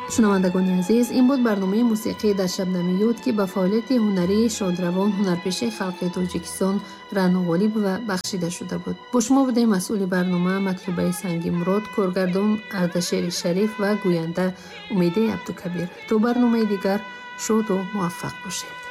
шунавандагони азиз, ин буд барномаи мусиқӣ дар шабнами юд ки ба фаъолияти ҳунарии шодравон ҳунарпеши халқи Тоҷикистон Раъно Ғолибова бахшида шуда буд. бо шумо будем масъули барнома Матлубаи Сангимурод, коргардон Ардашери Шариф ва гӯянда Умидаи Абдукабир. то барномаи дигар шоду муваффақ бошед.